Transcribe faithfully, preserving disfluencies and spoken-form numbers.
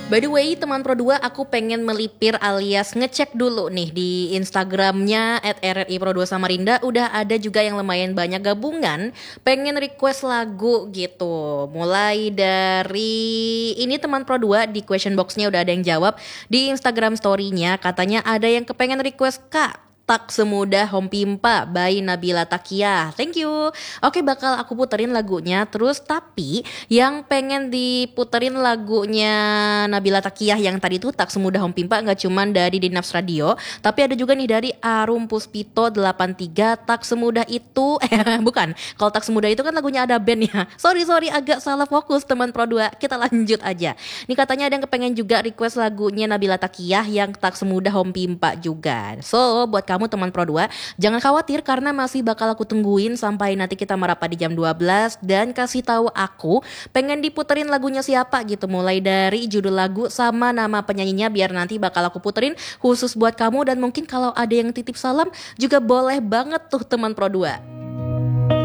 By the way, teman Pro dua, aku pengen melipir alias ngecek dulu nih di Instagramnya at R R I Pro dua Samarinda. Udah ada juga yang lumayan banyak gabungan pengen request lagu gitu. Mulai dari ini teman Pro dua di question boxnya udah ada yang jawab. Di Instagram story-nya katanya ada yang kepengen request Kak, Tak Semudah Hom Pimpa by Nabila Takiah. Thank you. Oke, bakal aku puterin lagunya. Terus tapi yang pengen diputerin lagunya Nabila Takiah yang tadi tuh Tak Semudah Hom Pimpa nggak cuman dari Dinaps Radio, tapi ada juga nih dari Arum Puspito delapan tiga. Tak Semudah itu eh bukan. Kalau Tak Semudah itu kan lagunya ada band ya. Sorry sorry agak salah fokus teman Pro dua. Kita lanjut aja. Nih katanya ada yang kepengen juga request lagunya Nabila Takiah yang Tak Semudah Hom Pimpa juga. So buat kamu teman Pro dua, jangan khawatir karena masih bakal aku tungguin sampai nanti kita merapat di jam dua belas dan kasih tahu aku pengen diputerin lagunya siapa gitu, mulai dari judul lagu sama nama penyanyinya biar nanti bakal aku puterin khusus buat kamu. Dan mungkin kalau ada yang titip salam juga boleh banget tuh teman Pro dua.